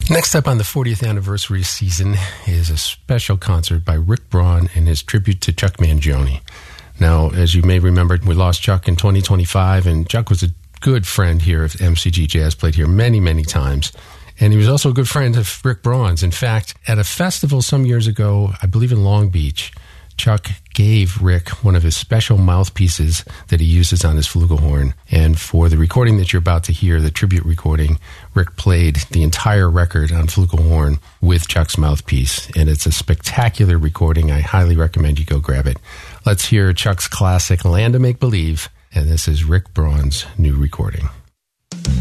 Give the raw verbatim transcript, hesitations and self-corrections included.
Next up on the fortieth anniversary season is a special concert by Rick Braun and his tribute to Chuck Mangione. Now, as you may remember, we lost Chuck in twenty twenty-five, and Chuck was a good friend here of M C G Jazz, played here many, many times. And he was also a good friend of Rick Braun's. In fact, at a festival some years ago, I believe in Long Beach, Chuck gave Rick one of his special mouthpieces that he uses on his flugelhorn. And for the recording that you're about to hear, the tribute recording, Rick played the entire record on flugelhorn with Chuck's mouthpiece. And it's a spectacular recording. I highly recommend you go grab it. Let's hear Chuck's classic Land of Make Believe. And this is Rick Braun's new recording.